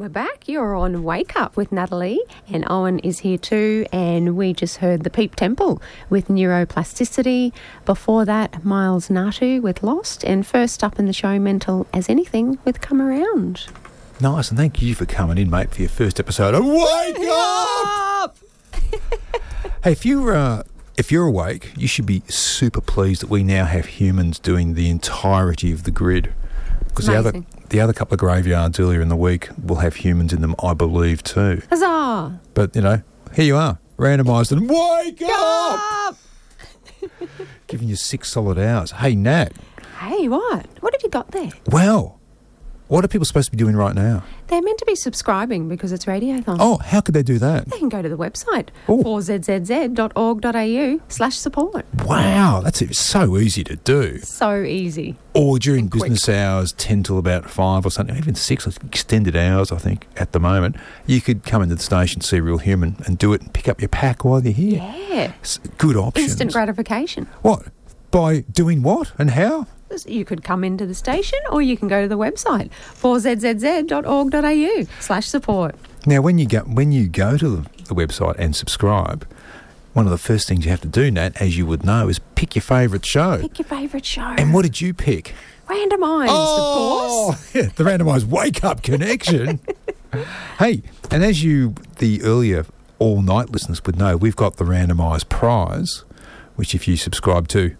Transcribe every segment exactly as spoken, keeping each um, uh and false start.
we're back. You're on Wake Up with Natalie, and Owen is here too, and we just heard the Peep Temple with Neuroplasticity. Before that, Miles Natu with Lost, and first up in the show, Mental as Anything with Come Around. Nice, and thank you for coming in, mate, for your first episode of Wake Up! Hey, if you're, uh, if you're awake, you should be super pleased that we now have humans doing the entirety of the grid. Because the other, the other couple of graveyards earlier in the week will have humans in them, I believe, too. Huzzah! But, you know, here you are, randomised and wake up! up! Giving you six solid hours. Hey, Nat. Hey, what? What have you got there? Well, what are people supposed to be doing right now? They're meant to be subscribing because it's Radiothon. Oh, how could they do that? They can go to the website, Ooh. four z z z dot org dot a u slash support. Wow, that's so easy to do. So easy. Or during And quick. business hours, ten till about five or something, even six, extended hours, I think, at the moment, you could come into the station, see a real human, and do it and pick up your pack while you're here. Yeah. It's good options. Instant gratification. What? By doing what and how? You could come into the station or you can go to the website, four z z z dot org dot a u slash support. Now, when you go, when you go to the, the website and subscribe, one of the first things you have to do, Nat, as you would know, is pick your favourite show. Pick your favourite show. And what did you pick? Randomised, oh, of course. Yeah, the randomised wake-up connection. Hey, and as you, the earlier all-night listeners would know, we've got the randomised prize, which if you subscribe to...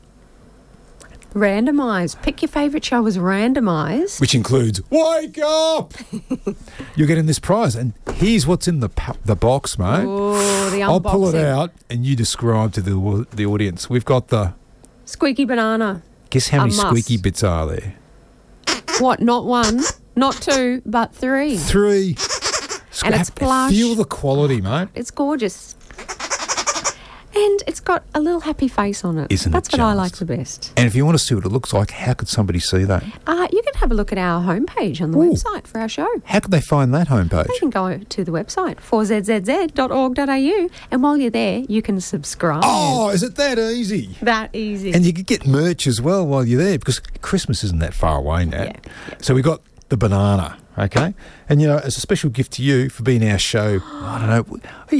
Randomised. Pick your favourite show as randomised. Which includes Wake Up! You're getting this prize. And here's what's in the pa- the box, mate. Oh, the unboxing. I'll pull it out and you describe to the the audience. We've got the... Squeaky banana. Guess how A many must. squeaky bits are there? What, not one, not two, but three. Three. And it's plush. Feel the quality, mate. It's gorgeous. And it's got a little happy face on it. Isn't it That's what I just? like the best. And if you want to see what it looks like, how could somebody see that? Uh, you can have a look at our homepage on the Ooh. website for our show. How could they find that homepage? You can go to the website, four z z z dot org dot a u, and while you're there, you can subscribe. Oh, is it that easy? That easy. And you could get merch as well while you're there because Christmas isn't that far away now. Yeah, yeah. So we got the banana, okay? And, you know, as a special gift to you for being our show, I don't know,